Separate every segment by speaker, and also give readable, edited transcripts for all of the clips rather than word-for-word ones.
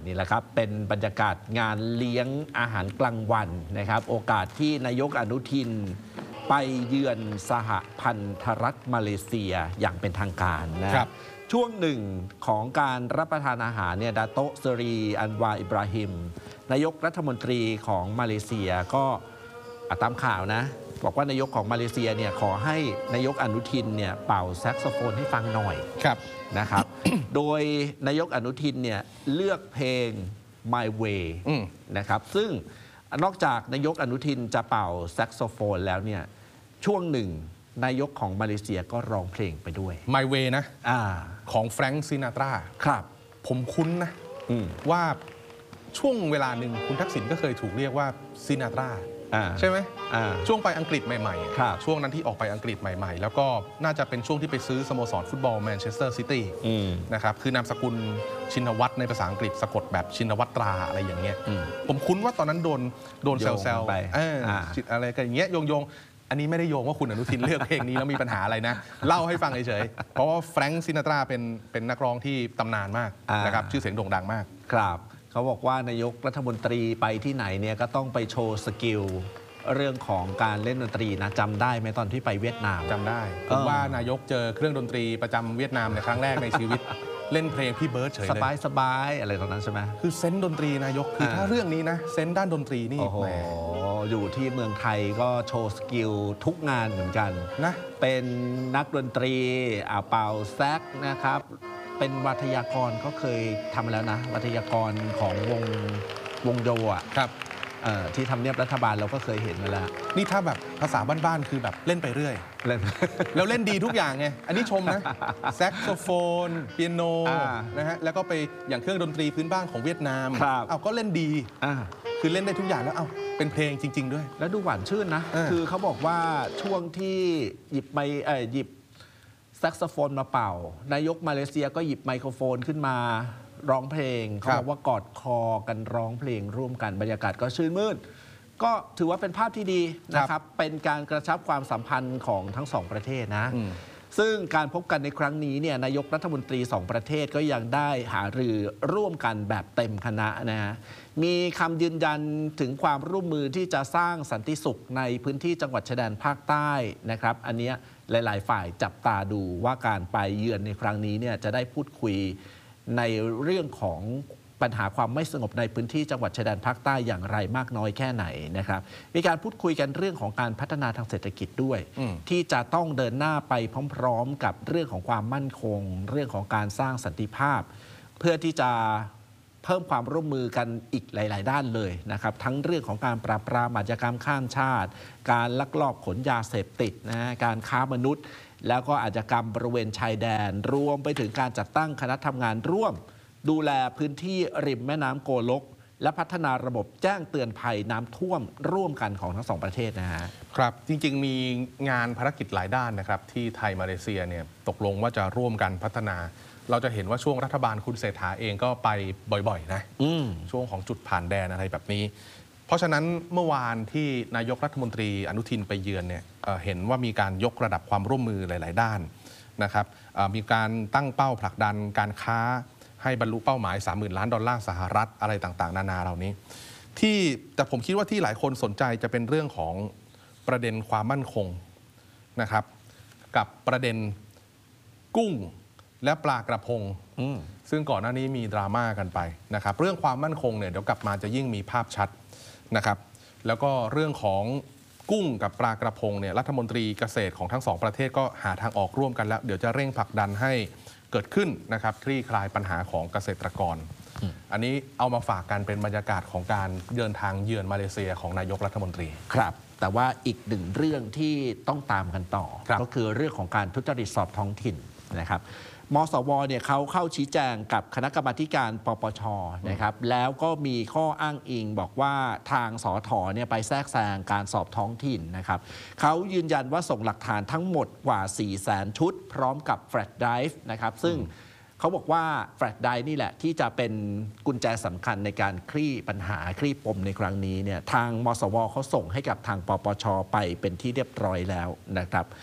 Speaker 1: นี่แหละครับเป็นบรรยากาศงานเลี้ยงอาหารกลางวันนะครับโอกาสที่นายกอนุทินไปเยือนสหพันธรัฐมาเลเซียอย่างเป็นทางการนะครับช่วงหนึ่งของการรับประทานอาหารเนี่ยดาโตะเซรีอันวาอิบราฮิมนายกรัฐมนตรีของมาเลเซียก็ตามข่าวนะบอกว่านายกของมาเลเซียเนี่ยขอให้นายกอนุทินเนี่ยเป่าแซกโซโฟนให้ฟังหน่อยนะครับ โดยนายกอนุทินเนี่ยเลือกเพลง My Way นะครับซึ่งนอกจากนายกอนุทินจะเป่าแซกโซโฟนแล้วเนี่ยช่วงหนึ่งนายกของมาเลเซียก็ร้องเพลงไปด้วย
Speaker 2: My Way นะของแฟรงค์ซินาตรา
Speaker 1: ครับ
Speaker 2: ผมคุ้นนะว่าช่วงเวลาหนึ่งคุณทักษิณก็เคยถูกเรียกว่าซินาตราใช่ไหมช่วงไปอังกฤษใหม่ๆช่วงนั้นที่ออกไปอังกฤษใหม่ๆแล้วก็น่าจะเป็นช่วงที่ไปซื้อสโมสรฟุตบอลแมนเชสเตอร์ซิตี้นะครับคือนามสกุลชินวัตรในภาษาอังกฤษสะกดแบบชินวัตราอะไรอย่างเงี้ยผมคุ้นว่าตอนนั้นโดนแซวๆไปจิตอะไรกันอย่างเงี้ยโยงอันนี้ไม่ได้โยงว่าคุณอนุทินเลือกเพลงนี้แล้วมีปัญหาอะไรนะเล่าให้ฟังเฉยๆเพราะว่าแฟรงค์ซินาตราเป็นนักร้องที่ตำนานมากนะครับชื่อเสียงโด่งดังมาก
Speaker 1: ครับเขาบอกว่านายกรัฐมนตรีไปที่ไหนเนี่ยก็ต้องไปโชว์สกิลเรื่องของการเล่นดนตรีนะจำได้ไหมตอนที่ไปเวียดนาม
Speaker 2: จำได้ผมว่านายกเจอเครื่องดนตรีประจำเวียดนามในครั้งแรกในชีวิตเล่นเพลงพี่เบิร์ดเฉยเลย
Speaker 1: สบายอะไรตอนนั้นใช่ไหม
Speaker 2: คือเซนส์ดนตรีนายกคือถ้าเรื่องนี้นะเซนส์ด้านดนตรีนี่แหม
Speaker 1: อยู่ที่เมืองไทยก็โชว์สกิลทุกงานเหมือนกันนะเป็นนักดนตรีเป่าแซกนะครับเป็นวัทยากรก็เคยทำแล้วนะวัทยากรของวงโย
Speaker 2: ครับ
Speaker 1: ที่ทำเนียบรัฐบาลเราก็เคยเห็นมาแล้ว
Speaker 2: นี่ถ้าแบบภาษาบ้านๆคือแบบเล่นไปเรื่อยแล้วเล่นดีทุกอย่างไงอันนี้ชมนะแซกโซโฟนเปียโนนะฮะแล้วก็ไปอย่างเครื่องดนตรีพื้นบ้านของเวียดนามเอาก็เล่นดีคือเล่นได้ทุกอย่างแล้วเอาเป็นเพลงจริงๆด้วย
Speaker 1: แล้วดูหวานชื่นนะคือเขาบอกว่าช่วงที่หยิบแซกโซโฟนมาเป่านายกมาเลเซียก็หยิบไมโครโฟนขึ้นมาร้องเพลงเขาบอกว่ากอดคอกันร้องเพลงร่วมกันบรรยากาศก็ชื่นมื่นก็ถือว่าเป็นภาพที่ดีนะครับเป็นการกระชับความสัมพันธ์ของทั้งสองประเทศนะซึ่งการพบกันในครั้งนี้เนี่ยนายกรัฐมนตรีสองประเทศก็ยังได้หารือร่วมกันแบบเต็มคณะนะฮะมีคำยืนยันถึงความร่วมมือที่จะสร้างสันติสุขในพื้นที่จังหวัดชายแดนภาคใต้นะครับอันนี้หลายๆฝ่ายจับตาดูว่าการไปเยือนในครั้งนี้เนี่ยจะได้พูดคุยในเรื่องของปัญหาความไม่สงบในพื้นที่จังหวัดชายแดนภาคใต้อย่างไรมากน้อยแค่ไหนนะครับมีการพูดคุยกันเรื่องของการพัฒนาทางเศรษฐกิจด้วยที่จะต้องเดินหน้าไปพร้อมๆกับเรื่องของความมั่นคงเรื่องของการสร้างสันติภาพเพื่อที่จะเพิ่มความร่วมมือกันอีกหลายๆด้านเลยนะครับทั้งเรื่องของการปราบปรามอาชญากรรมข้ามชาติการลักลอบขนยาเสพติดนะการค้ามนุษย์แล้วก็อาชญากรรมบริเวณชายแดนรวมไปถึงการจัดตั้งคณะทำงานร่วมดูแลพื้นที่ริมแม่น้ำโกลกและพัฒนาระบบแจ้งเตือนภัยน้ำท่วมร่วมกันของทั้งสองประเทศนะฮะ
Speaker 2: ครับจริงๆมีงานภารกิจหลายด้านนะครับที่ไทยมาเลเซียเนี่ยตกลงว่าจะร่วมกันพัฒนาเราจะเห็นว่าช่วงรัฐบาลคุณเศรษฐาเองก็ไปบ่อยๆนะช่วงของจุดผ่านแดนอะไรแบบนี้เพราะฉะนั้นเมื่อวานที่นายกรัฐมนตรีอนุทินไปเยือนเนี่ยเห็นว่ามีการยกระดับความร่วมมือหลายๆด้านนะครับมีการตั้งเป้าผลักดันการค้าให้บรรลุเป้าหมาย 30,000 ล้านดอลลาร์สหรัฐอะไรต่างๆนานาเหล่านี้แต่ผมคิดว่าที่หลายคนสนใจจะเป็นเรื่องของประเด็นความมั่นคงนะครับกับประเด็นกุ้งและปลากระพงซึ่งก่อนหน้านี้มีดราม่ากันไปนะครับเรื่องความมั่นคงเนี่ยเดี๋ยวกลับมาจะยิ่งมีภาพชัดนะครับแล้วก็เรื่องของกุ้งกับปลากระพงเนี่ยรัฐมนตรีเกษตรของทั้งสองประเทศก็หาทางออกร่วมกันแล้วเดี๋ยวจะเร่งผลักดันให้เกิดขึ้นนะครับคลี่คลายปัญหาของเกษตรกรอันนี้เอามาฝากกันเป็นบรรยากาศของการเดินทางเยือนมาเลเซียของนายกรัฐมนตรี
Speaker 1: ครับแต่ว่าอีกหนึ่งเรื่องที่ต้องตามกันต่อก็คือเรื่องของการทุจริตสอบท้องถิ่นนะครับมสวเนี่ยเขาเข้าชี้แจงกับคณะกรรมาการปปชนะครับแล้วก็มีข้ออ้างอิงบอกว่าทางสถเนี่ยไปแทรกแซงการสอบท้องถิ่นนะครับเขายืนยันว่าส่งหลักฐานทั้งหมดกว่า 400,000 ชุดพร้อมกับแฟลชไดรฟ์นะครับซึ่งเขาบอกว่าแฟลชไดรฟ์นี่แหละที่จะเป็นกุญแจสำคัญในการคลี่ปัญหาคลี่ปมในครั้งนี้เนี่ยทางมสวเขาส่งให้กับทางปปชไปเป็นที่เรียบร้อยแล้วนะครับ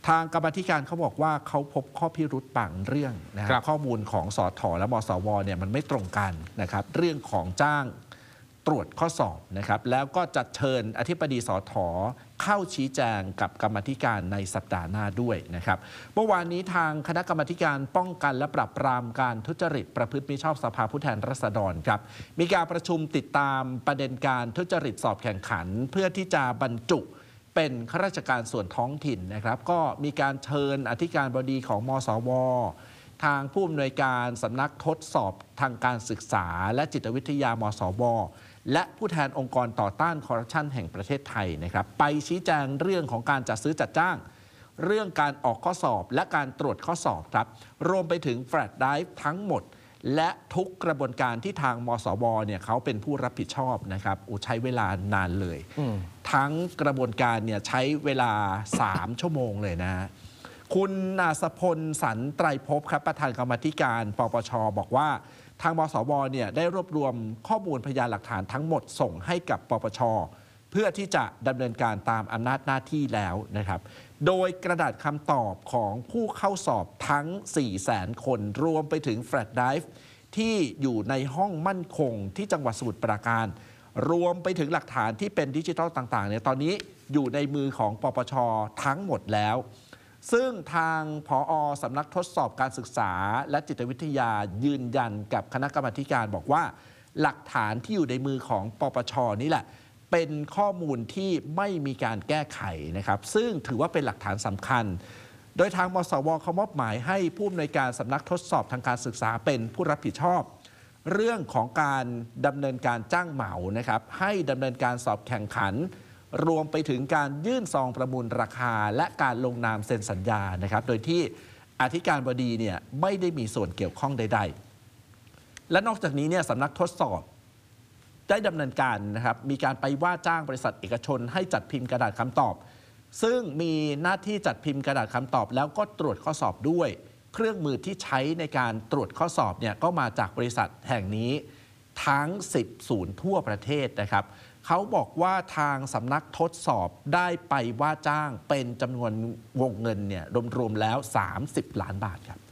Speaker 1: ทางกรรมาธิการเขาบอกว่าเขาพบข้อพิรุธบางเรื่องนะครับข้อมูลของสทและมสวเนี่ยมันไม่ตรงกันนะครับเรื่องของจ้างตรวจข้อสอบนะครับแล้วก็จะเชิญอธิบดีสทเข้าชี้แจงกับกรรมาธิการในสัปดาห์หน้าด้วยนะครับเมื่อวานนี้ทางคณะกรรมาธิการป้องกันและปราบปรามการทุจริตประพฤติมิชอบสภาผู้แทนราษฎรครับมีการประชุมติดตามประเด็นการทุจริตสอบแข่งขันเพื่อที่จะบรรจุเป็นข้าราชการส่วนท้องถิ่นนะครับก็มีการเชิญอธิการบดีของมสวทางผู้อำนวยการสำนักทดสอบทางการศึกษาและจิตวิทยามสวและผู้แทนองค์กรต่อต้านคอร์รัปชันแห่งประเทศไทยนะครับไปชี้แจงเรื่องของการจัดซื้อจัดจ้างเรื่องการออกข้อสอบและการตรวจข้อสอบครับรวมไปถึงแฟลชไดรฟ์ทั้งหมดและทุกกระบวนการที่ทางมสวเนี่ยเขาเป็นผู้รับผิดชอบนะครับใช้เวลานานเลยทั้งกระบวนการเนี่ยใช้เวลา3 ชั่วโมงเลยนะคุณนาสพลสันไตรภพครับประธานกรรมาธิการปปชบอกว่าทางมสวเนี่ยได้รวบรวมข้อมูลพยานหลักฐานทั้งหมดส่งให้กับปปชเพื่อที่จะดำเนินการตามอำนาจหน้าที่แล้วนะครับโดยกระดาษคำตอบของผู้เข้าสอบทั้ง 400,000 คนรวมไปถึงแฟลชไดรฟ์ที่อยู่ในห้องมั่นคงที่จังหวัดสมุทรปราการรวมไปถึงหลักฐานที่เป็นดิจิทัลต่างๆเนี่ยตอนนี้อยู่ในมือของปปชทั้งหมดแล้วซึ่งทางผอ.สำนักทดสอบการศึกษาและจิตวิทยายืนยันกับคณะกรรมาการบอกว่าหลักฐานที่อยู่ในมือของปปช.นี่แหละเป็นข้อมูลที่ไม่มีการแก้ไขนะครับซึ่งถือว่าเป็นหลักฐานสำคัญโดยทางมสวเขามอบหมายให้ผู้อำนวยการสำนักทดสอบทางการศึกษาเป็นผู้รับผิดชอบเรื่องของการดำเนินการจ้างเหมานะครับให้ดำเนินการสอบแข่งขันรวมไปถึงการยื่นซองประมูลราคาและการลงนามเซ็นสัญญานะครับโดยที่อธิการบดีเนี่ยไม่ได้มีส่วนเกี่ยวข้องใดๆและนอกจากนี้เนี่ยสำนักทดสอบได้ดำเนินการนะครับมีการไปว่าจ้างบริษัทเอกชนให้จัดพิมพ์กระดาษคำตอบซึ่งมีหน้าที่จัดพิมพ์กระดาษคำตอบแล้วก็ตรวจข้อสอบด้วยเครื่องมือที่ใช้ในการตรวจข้อสอบเนี่ยก็มาจากบริษัทแห่งนี้ทั้ง10 ศูนย์ทั่วประเทศนะครับเขาบอกว่าทางสำนักทดสอบได้ไปว่าจ้างเป็นจำนวนวงเงินเนี่ยรวมๆแล้ว30 ล้านบาทครับ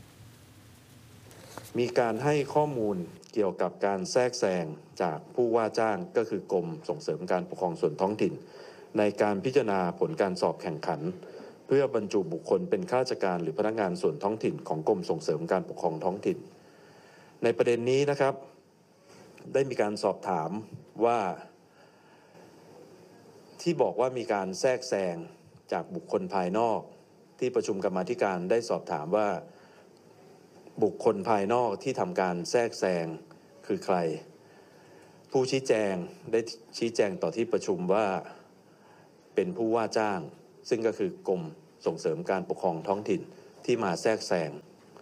Speaker 3: มีการให้ข้อมูลเกี่ยวกับการแทรกแซงจากผู้ว่าจ้างก็คือกรมส่งเสริมการปกครองส่วนท้องถิ่นในการพิจารณาผลการสอบแข่งขันเพื่อบรรจุบุคคลเป็นข้าราชการหรือพนักงานส่วนท้องถิ่นของกรมส่งเสริมการปกครองท้องถิ่นในประเด็นนี้นะครับได้มีการสอบถามว่าที่บอกว่ามีการแทรกแซงจากบุคคลภายนอกที่ประชุมกรรมาธิการได้สอบถามว่าบุคคลภายนอกที่ทำการแทรกแซงคือใครผู้ชี้แจงได้ชี้แจงต่อที่ประชุมว่าเป็นผู้ว่าจ้างซึ่งก็คือกรมส่งเสริมการปกครองท้องถิ่นที่มาแทรกแซง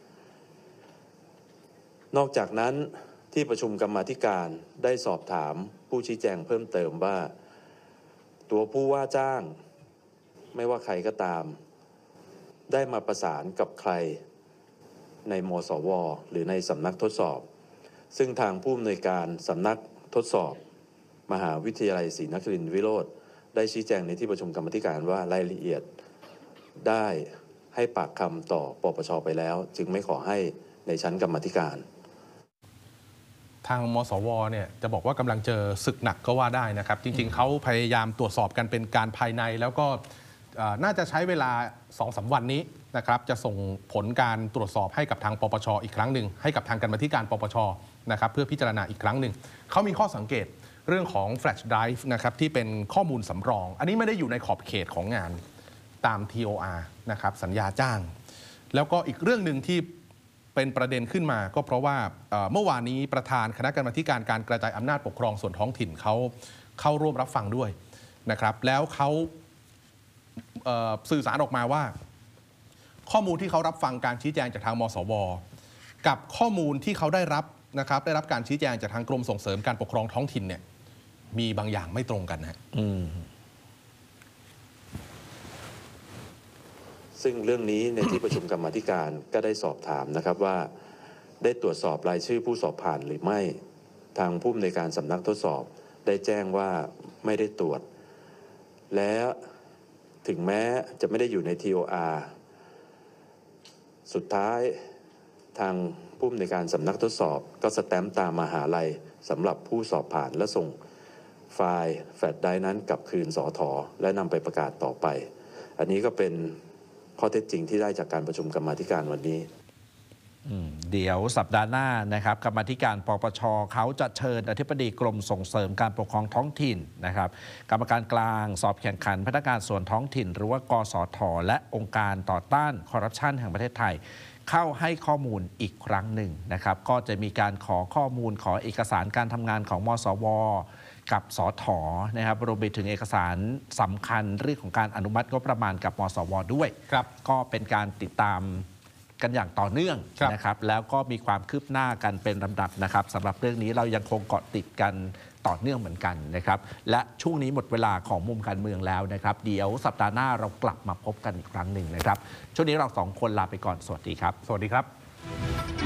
Speaker 3: นอกจากนั้นที่ประชุมกรรมาธิการได้สอบถามผู้ชี้แจงเพิ่มเติมว่าตัวผู้ว่าจ้างไม่ว่าใครก็ตามได้มาประสานกับใครในมสวหรือในสำนักทดสอบซึ่งทางผู้อำนวยการสำนักทดสอบมหาวิทยาลัยศรีนครินทรวิโรธได้ชี้แจงในที่ประชุมกรรมาธิการว่ารายละเอียดได้ให้ปากคำต่อปปชไปแล้วจึงไม่ขอให้ในชั้นกรรมาธิการ
Speaker 2: ทางมสวเนี่ยจะบอกว่ากำลังเจอศึกหนักก็ว่าได้นะครับจริงๆเขาพยายามตรวจสอบกันเป็นการภายในแล้วก็น่าจะใช้เวลา 2-3 วันนี้นะครับจะส่งผลการตรวจสอบให้กับทางปปชอีกครั้งหนึ่งให้กับทางกรรมาธิการปปชนะครับเพื่อพิจารณาอีกครั้งหนึ่งเขามีข้อสังเกตเรื่องของแฟลชไดรฟ์นะครับที่เป็นข้อมูลสำรองอันนี้ไม่ได้อยู่ในขอบเขตของงานตาม TOR นะครับสัญญาจ้างแล้วก็อีกเรื่องหนึ่งที่เป็นประเด็นขึ้นมาก็เพราะว่าเมื่อวานนี้ประธานคณะกรรมาการการกระจายอำนาจปกครองส่วนท้องถิ่นเขาเข้าร่วมรับฟังด้วยนะครับแล้วเขาสื่อสารออกมาว่าข้อมูลที่เขารับฟังการชี้แจงจากทางมสวกับข้อมูลที่เขาได้รับนะครับได้รับการชี้แจงจากทางกรมส่งเสริมการปกครองท้องถิ่นเนี่ยมีบางอย่างไม่ตรงกันนะ
Speaker 3: ซึ่งเรื่องนี้ในที่ประชุมกรรมาธิการก็ได้สอบถามนะครับว่าได้ตรวจสอบรายชื่อผู้สอบผ่านหรือไม่ทางผู้อำนวยการสำนักทดสอบได้แจ้งว่าไม่ได้ตรวจและถึงแม้จะไม่ได้อยู่ใน TOR สุดท้ายทางผู้อำนวยการสำนักทดสอบก็สแตมป์ตามมหาลัยสำหรับผู้สอบผ่านและส่งไฟล์แฟลชไดรฟ์นั้นกลับคืนสทและนำไปประกาศต่อไปอันนี้ก็เป็นข้อเท็จจริงที่ได้จากการประชุมกรรมาธิการวันนี้
Speaker 1: เดี๋ยวสัปดาห์หน้านะครับกรรมาธิการปปชเขาจะเชิญอธิบดีกรมส่งเสริมการปกครองท้องถิ่นนะครับกรรมการกลางสอบแข่งขันพนักงานส่วนท้องถิ่นหรือว่ากสทและองค์การต่อต้านคอร์รัปชันแห่งประเทศไทยเข้าให้ข้อมูลอีกครั้งหนึ่งนะครับก็จะมีการขอข้อมูลขอเอกสารการทำงานของมสวกับสทนะครับรวมไปถึงเอกสารสำคัญเรื่องของการอนุมัติงบประมาณกับมสวด้วยก็เป็นการติดตามกันอย่างต่อเนื่องนะครับแล้วก็มีความคืบหน้ากันเป็นลำดับนะครับสำหรับเรื่องนี้เรายังคงเกาะติดกันต่อเนื่องเหมือนกันนะครับและช่วงนี้หมดเวลาของมุมการเมืองแล้วนะครับเดี๋ยวสัปดาห์หน้าเรากลับมาพบกันอีกครั้งหนึ่งนะครับช่วงนี้เราสองคนลาไปก่อนสวัสดีครับ
Speaker 2: สวัสดีครับ